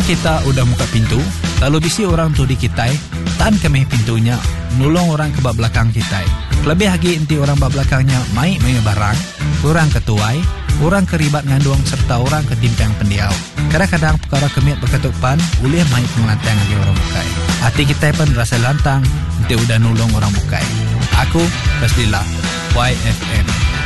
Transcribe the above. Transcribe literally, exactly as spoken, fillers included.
kita udah buka pintu, lalu bisi orang tu di kita, tan kami pintunya, nulung orang ke bab belakang kita. Lebih lagi inti orang bab belakangnya mai mai barang, orang ketuai, orang keribat ngandung serta orang ketimpang pendiau. Kadang-kadang perkara kemiat berketupan, ulih mai pengelantang lagi orang bukai. Hati kita pun rasa lantang, inti udah nulung orang bukai. Aku, Rasulillah, Y F M.